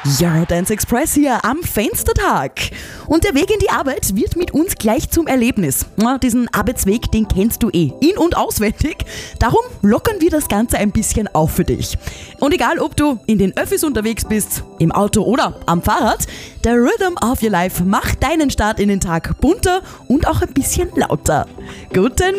Eurodance Express hier am Fenstertag. Und der Weg in die Arbeit wird mit uns gleich zum Erlebnis. Diesen Arbeitsweg, den kennst du in- und auswendig. Darum lockern wir das Ganze ein bisschen auf für dich. Und egal, ob du in den Öffis unterwegs bist, im Auto oder am Fahrrad, der Rhythm of Your Life macht deinen Start in den Tag bunter und auch ein bisschen lauter. Guten